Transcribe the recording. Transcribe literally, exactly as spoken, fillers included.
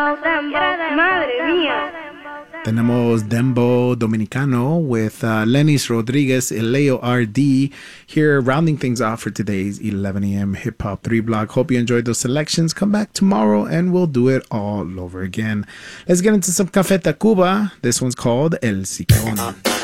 Madre mía. Tenemos Dembo Dominicano with uh, Lenis Rodriguez and Leo R D here, rounding things off for today's eleven a.m. Hip Hop three block. Hope you enjoyed those selections. Come back tomorrow and we'll do it all over again. Let's get into some Café Tacuba. This one's called El Ciclón.